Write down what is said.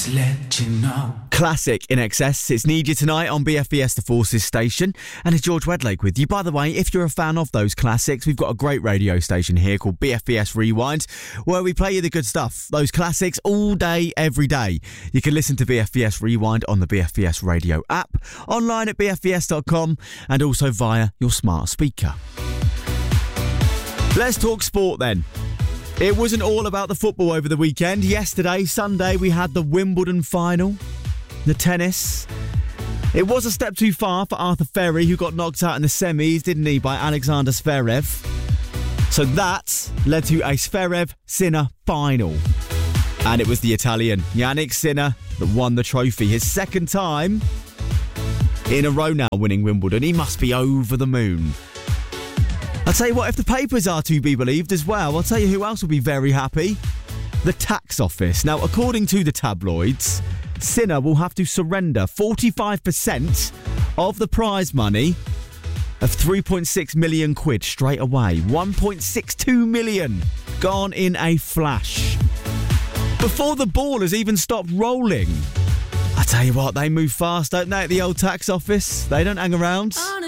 to let you know. Classic In Excess. It's Need You Tonight on BFBS The Forces station. And it's George Wedlake with you. By the way, if you're a fan of those classics, we've got a great radio station here called BFBS Rewind, where we play you the good stuff. Those classics all day, every day. You can listen to BFBS Rewind on the BFBS radio app, online at bfbs.com, and also via your smart speaker. Let's talk sport then. It wasn't all about the football over the weekend. Yesterday, Sunday, we had the Wimbledon final, the tennis. It was a step too far for Arthur Ferry, who got knocked out in the semis, didn't he, by Alexander Zverev. So that led to a Zverev-Sinner final. And it was the Italian, Jannik Sinner, that won the trophy. His second time in a row now winning Wimbledon. He must be over the moon. I'll tell you what, if the papers are to be believed as well, I'll tell you who else will be very happy. The tax office. Now, according to the tabloids, Sinner will have to surrender 45% of the prize money of 3.6 million quid straight away. 1.62 million gone in a flash. Before the ball has even stopped rolling. I tell you what, they move fast, don't they, at the old tax office? They don't hang around.